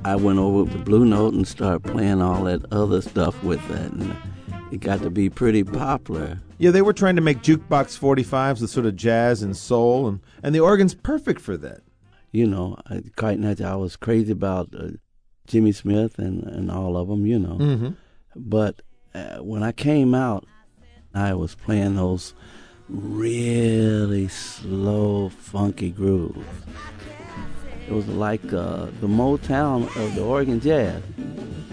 I went over with the Blue Note and started playing all that other stuff with that, and it got to be pretty popular. Yeah, they were trying to make jukebox 45s with sort of jazz and soul, and the organ's perfect for that. You know, I was crazy about Jimmy Smith and all of them, you know. Mm-hmm. But when I came out, I was playing those really slow, funky grooves. It was like the Motown of the organ jazz.